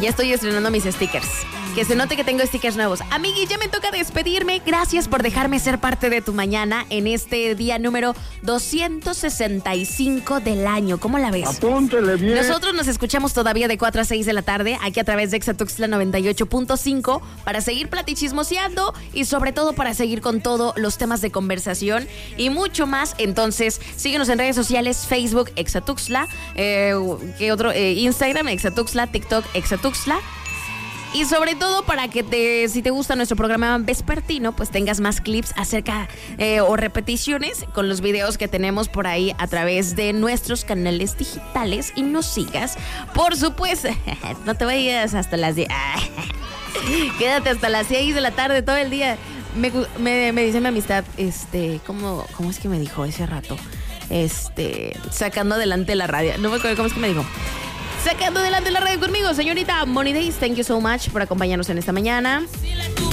Ya estoy estrenando mis stickers. Que se note que tengo stickers nuevos. Amigui, ya me toca despedirme. Gracias por dejarme ser parte de tu mañana en este día número 265 del año. ¿Cómo la ves? Apúntele bien. Nosotros nos escuchamos todavía de 4 a 6 de la tarde, aquí a través de Exatuxtla 98.5, para seguir platichismoseando y sobre todo para seguir con todos los temas de conversación y mucho más. Entonces, síguenos en redes sociales, Facebook, Exatuxtla, ¿qué otro? Instagram, Exatuxtla, TikTok, Exatuxtla. Y sobre todo para que si te gusta nuestro programa vespertino, pues tengas más clips acerca o repeticiones con los videos que tenemos por ahí a través de nuestros canales digitales y nos sigas. Por supuesto, no te vayas hasta las 10. Quédate hasta las 6 de la tarde todo el día. Me dice mi amistad, ¿cómo es que me dijo ese rato? Sacando adelante la radio. No me acuerdo cómo es que me dijo. Sacando adelante la radio conmigo, señorita Moni Days. Thank you so much por acompañarnos en esta mañana.